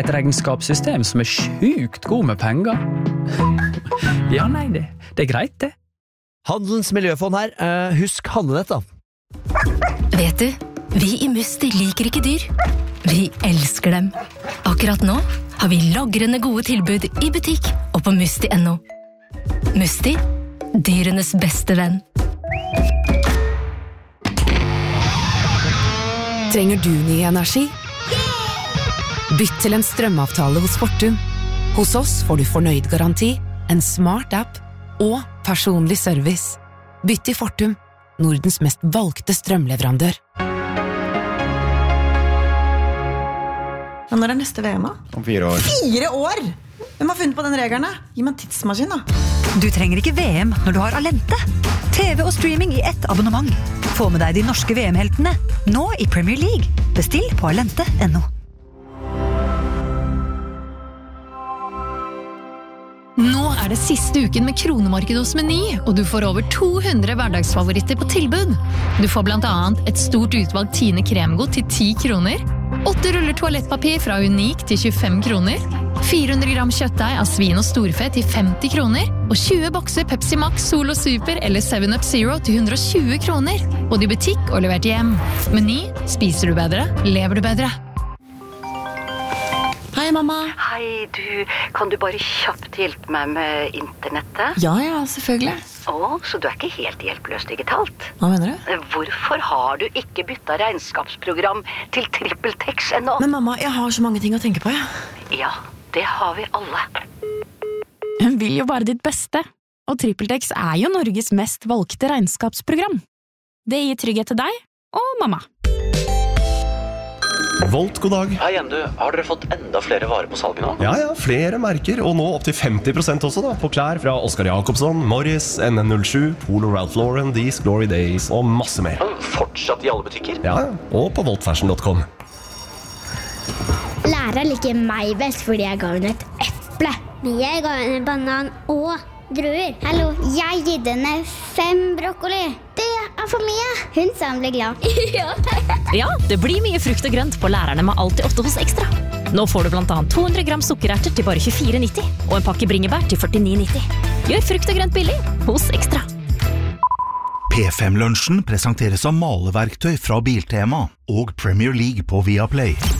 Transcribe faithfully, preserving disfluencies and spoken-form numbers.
et regnskapssystem som er sjukt god med penger. Ja, nei, det, det er greit det. Handelens miljøfond her. Uh, husk handlenett da. Vet du, vi i Musti liker ikke dyr. Vi elsker dem. Akkurat nå har vi lagrende gode tilbud i butikk og på musti punktum no. Musti, dyrenes beste venn. Trenger du ny energi? Bytt til en strømavtale hos Fortum. Hos oss får du fornøyd garanti, en smart app og personlig service. Bytt til Fortum, Nordens mest valgte strømleverandør. Men når er neste V M da? Om fire år. Fire år? Hvem har funnet på den regelen da? Gi meg en tidsmaskin da. Du trenger ikke V M når du har Alente. T V og streaming i ett abonnement. Få med deg de norske V M-heltene, nå i Premier League. Bestill på alente punktum no. Nå er det siste uken med kronemarked hos Meny, og du får over to hundre hverdagsfavoritter på tilbud. Du får blant annet et stort utvalg Tine kremgodt til ti kroner, åtte ruller toalettpapir fra Unik til tjuefem kroner, fire hundre gram kjøttdeig av svin og storfe til femti kroner, og tjue bokser Pepsi Max, Solo Super eller seven up Zero til hundre og tjue kroner. Både i butikk og levert hjem. Meny, spiser du bedre, lever du bedre. Hei, mamma. Hei, du. Kan du bare kjapt hjelpe meg med internettet? Ja, ja, selvfølgelig. Å, så du er ikke helt hjelpeløs digitalt? Hva mener du? Hvorfor har du ikke byttet regnskapsprogram til TrippelTex ennå? Men mamma, jeg har så mange ting å tenke på, ja. Ja, det har vi alle. Hun vil jo bare ditt beste, og TrippelTex er jo Norges mest valgte regnskapsprogram. Det gir trygghet til deg og mamma. Volt, god dag. Hei igjen, du. Har dere fått enda flere varer på salget nå? Ja, ja, flere merker, og nå opp til femti prosent også da, på klær fra Oscar Jacobsson, Morris, N N null sju, Polo Ralph Lauren, These Glory Days og masse mer. Fortsatt i alle butikker? Ja, og på volt fashion punktum com. Læreren liker meg best fordi jeg ga henne et eple. Men jeg ga henne en banan og druer. Hallo, jeg gitt henne fem brokkoli. Det er for mye. Hun sa hun ble glad. Ja. Ja, det blir mye frukt og grønt på lærerne med Alltid åtte hos Ekstra. Nå får du blant annet to hundre gram sukkererter til bare tjuefire nitti, og en pakke bringebær til førtini nitti. Gjør frukt og grønt billig hos Ekstra. P fem-lunsjen presenteres av maleverktøy fra Biltema og Premier League på Viaplay.